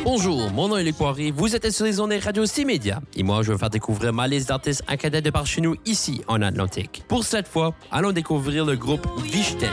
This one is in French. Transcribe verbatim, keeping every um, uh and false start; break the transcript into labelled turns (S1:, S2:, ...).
S1: Bonjour, mon nom est Luc Poirier, vous êtes sur les ondes Radio C-Média et moi je vais faire découvrir ma liste d'artistes en cadet de par chez nous ici en Atlantique. Pour cette fois, allons découvrir le groupe Vichten.